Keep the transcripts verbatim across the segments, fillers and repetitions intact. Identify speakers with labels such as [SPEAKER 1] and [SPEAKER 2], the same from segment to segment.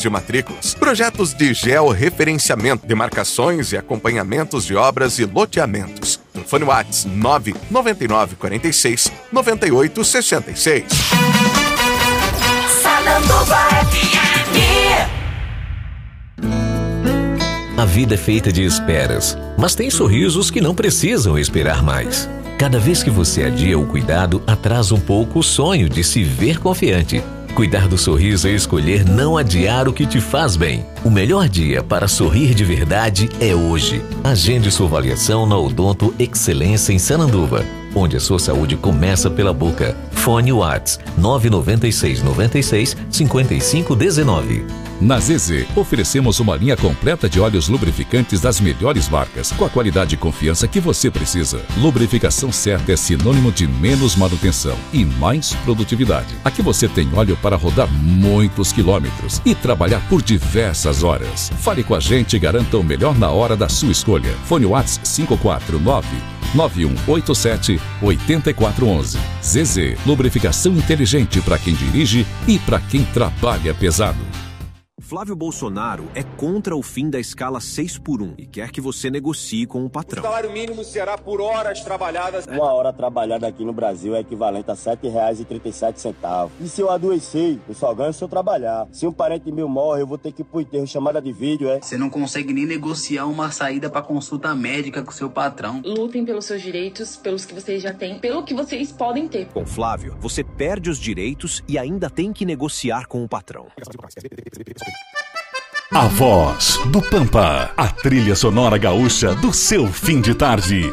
[SPEAKER 1] de matrículas, projetos de georreferenciamento, demarcações e acompanhamentos de obras e loteamentos. Telefone WhatsApp nove nove nove quatro seis nove oito seis seis.
[SPEAKER 2] Sananduva F M.
[SPEAKER 3] A vida é feita de esperas, mas tem sorrisos que não precisam esperar mais. Cada vez que você adia o cuidado, atrasa um pouco o sonho de se ver confiante. Cuidar do sorriso é escolher não adiar o que te faz bem. O melhor dia para sorrir de verdade é hoje. Agende sua avaliação na Odonto Excelência em Sananduva, onde a sua saúde começa pela boca. Fone WhatsApp nove nove seis nove seis cinco cinco um nove.
[SPEAKER 4] Na Z Z, oferecemos uma linha completa de óleos lubrificantes das melhores marcas, com a qualidade e confiança que você precisa. Lubrificação certa é sinônimo de menos manutenção e mais produtividade. Aqui você tem óleo para rodar muitos quilômetros e trabalhar por diversas horas. Fale com a gente e garanta o melhor na hora da sua escolha. Fone WhatsApp cinco quatro nove nove um oito sete oito quatro um um. Z Z, lubrificação inteligente para quem dirige e para quem trabalha pesado.
[SPEAKER 5] Flávio Bolsonaro é contra o fim da escala seis por um e quer que você negocie com o patrão.
[SPEAKER 6] O salário mínimo será por horas trabalhadas.
[SPEAKER 7] Uma hora trabalhada aqui no Brasil é equivalente a sete reais e trinta e sete centavos. E se eu adoecer, eu só ganho se eu trabalhar. Se um parente meu morre, eu vou ter que ir pro enterro, chamada de vídeo, é?
[SPEAKER 8] Você não consegue nem negociar uma saída pra consulta médica com seu patrão.
[SPEAKER 9] Lutem pelos seus direitos, pelos que vocês já têm, pelo que vocês podem ter.
[SPEAKER 5] Com Flávio, você perde os direitos e ainda tem que negociar com o patrão.
[SPEAKER 10] A Voz do Pampa, a trilha sonora gaúcha do seu fim de tarde.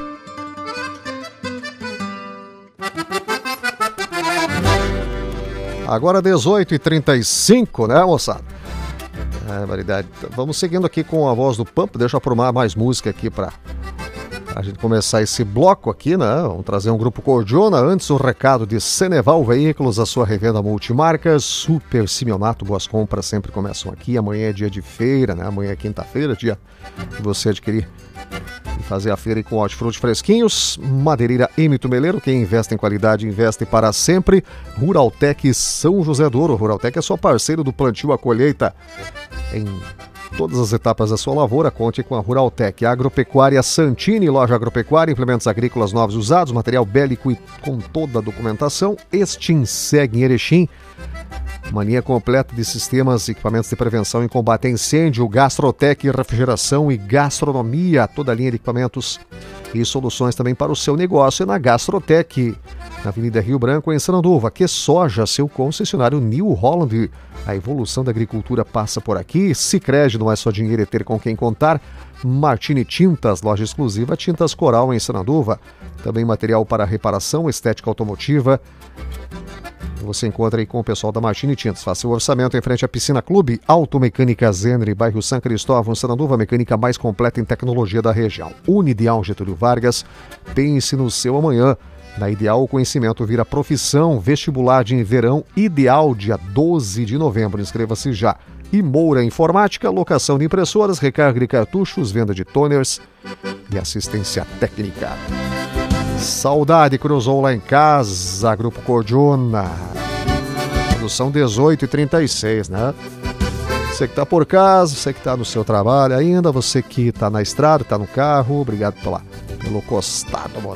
[SPEAKER 11] Agora dezoito e trinta e cinco, né, moçada? É, variedade. Vamos seguindo aqui com a Voz do Pampa. Deixa eu aprumar mais música aqui para a gente começar esse bloco aqui, né? Vamos trazer um grupo Cordiona. Antes, um recado de Ceneval Veículos, a sua revenda multimarcas. Super Simeonato, boas compras sempre começam aqui. Amanhã é dia de feira, né? Amanhã é quinta-feira, dia de você adquirir e fazer a feira aí com hortifruti fresquinhos. Madeireira M. Tumeleiro, quem investe em qualidade, investe para sempre. Ruraltec São José do Ouro. Ruraltec é só parceiro do plantio à colheita em todas as etapas da sua lavoura. Conte com a Ruraltec. Agropecuária Santini, loja agropecuária, implementos agrícolas novos e usados, material bélico e com toda a documentação. Extinseg em Erechim, uma linha completa de sistemas e equipamentos de prevenção e combate a incêndio. Gastrotec, refrigeração e gastronomia, toda a linha de equipamentos e soluções também para o seu negócio. E na Gastrotec, na Avenida Rio Branco, em Sananduva. Que soja, seu concessionário New Holland. A evolução da agricultura passa por aqui. Sicredi, não é só dinheiro, é ter com quem contar. Martini Tintas, loja exclusiva Tintas Coral em Sananduva. Também material para reparação, estética automotiva. Você encontra aí com o pessoal da Martini Tintas. Faça o orçamento em frente à Piscina Clube. Automecânica Zenri, bairro São Cristóvão, Sananduva, mecânica mais completa em tecnologia da região. Unideal Getúlio Vargas, pense no seu amanhã. Na Ideal, o conhecimento vira profissão. Vestibular de verão ideal, dia doze de novembro. Inscreva-se já. E Moura Informática, locação de impressoras, recarga de cartuchos, venda de toners e assistência técnica. Saudade cruzou lá em casa, Grupo Cordiona. Produção dezoito e trinta e seis, né? Você que tá por casa, você que tá no seu trabalho ainda, você que tá na estrada, tá no carro, obrigado pela, pelo costado, amor.